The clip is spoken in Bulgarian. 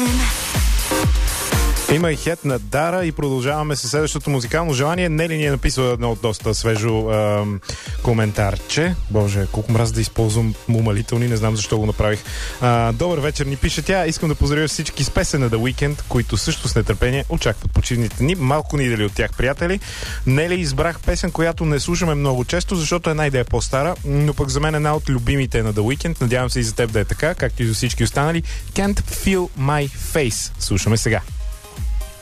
Има и хет на Дара и продължаваме с следващото музикално желание. Нели ни е написала едно доста свежо коментарче. Боже, колко мраз да използвам умалителни, не знам защо го направих. Добър вечер, ни пише тя. Искам да поздравя всички с песен на The Weeknd, които също с нетърпение очакват почивните дни. Малко ни дали от тях, приятели. Нели, избрах песен, която не слушаме много често, защото една идея е по-стара, но пък за мен една от любимите на The Weeknd. Надявам се и за теб да е така, както и за всички останали. Can't Feel My Face. Слушаме сега.